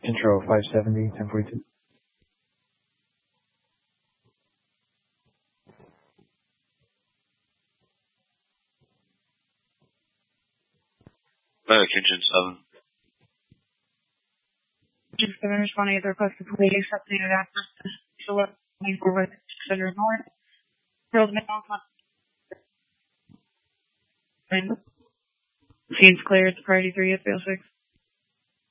Intro 570, 1042. Engine 7. Engine 7 responding to the request to complete accepting of access to what we were with Center North. Girls Middle Scene's cleared, priority 3 at 6.